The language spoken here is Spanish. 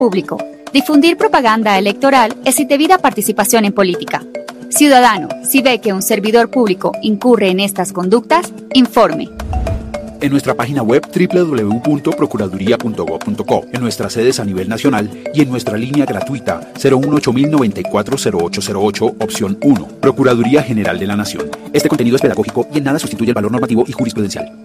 público. Difundir propaganda electoral es indebida participación en política. Ciudadano, si ve que un servidor público incurre en estas conductas, informe. En nuestra página web www.procuraduría.gov.co, en nuestras sedes a nivel nacional y en nuestra línea gratuita 018-094-0808, opción 1. Procuraduría General de la Nación. Este contenido es pedagógico y en nada sustituye el valor normativo y jurisprudencial.